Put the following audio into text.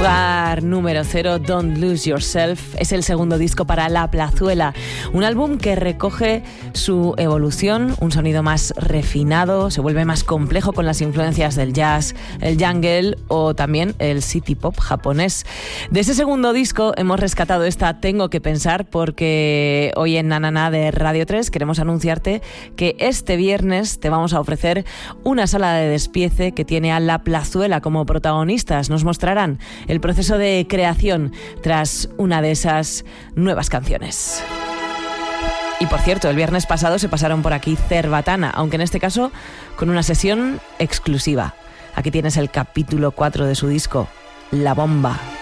Lugar número 0, Don't Lose Yourself, es el segundo disco para La Plazuela, un álbum que recoge su evolución, un sonido más refinado, se vuelve más complejo con las influencias del jazz, el jungle o también el city pop japonés. De ese segundo disco hemos rescatado esta Tengo que pensar, porque hoy en Nanana de Radio 3 queremos anunciarte que este viernes te vamos a ofrecer una sala de despiece que tiene a La Plazuela como protagonistas. Nos mostrarán el proceso de creación tras una de esas nuevas canciones. Y por cierto, el viernes pasado se pasaron por aquí Cerbatana, aunque en este caso con una sesión exclusiva. Aquí tienes el capítulo 4 de su disco, La Bomba.